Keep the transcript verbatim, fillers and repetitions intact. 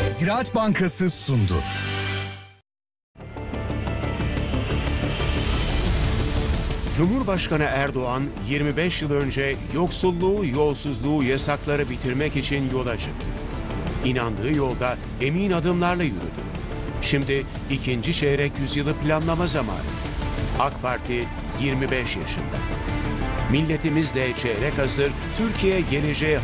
Ziraat Bankası sundu. Cumhurbaşkanı Erdoğan yirmi beş yıl önce yoksulluğu, yolsuzluğu, yasakları bitirmek için yola çıktı. İnandığı yolda emin adımlarla yürüdü. Şimdi ikinci çeyrek yüzyılı planlama zamanı. AK Parti yirmi beş yaşında. Milletimizle çeyrek asır Türkiye geleceğe